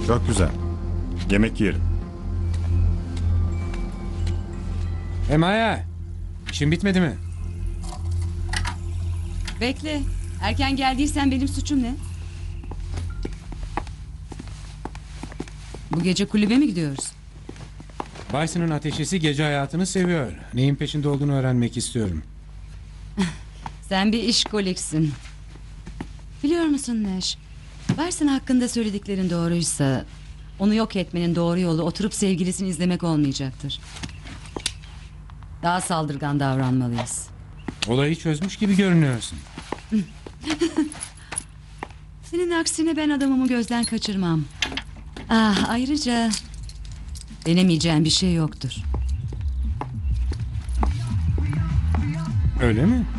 Çok güzel. Yemek yiyelim. Maya, işin bitmedi mi? Bekle. Erken geldiysen benim suçum ne? Bu gece kulübe mi gidiyoruz? Bison'ın ateşesi gece hayatını seviyor. Neyin peşinde olduğunu öğrenmek istiyorum. Sen bir işkoliksin. Biliyor musun Neş? Bison hakkında söylediklerin doğruysa... onu yok etmenin doğru yolu oturup sevgilisini izlemek olmayacaktır. Daha saldırgan davranmalıyız. Olayı çözmüş gibi görünüyorsun. Senin aksine ben adamımı gözden kaçırmam. Ayrıca... denemeyeceğim bir şey yoktur. Öyle mi?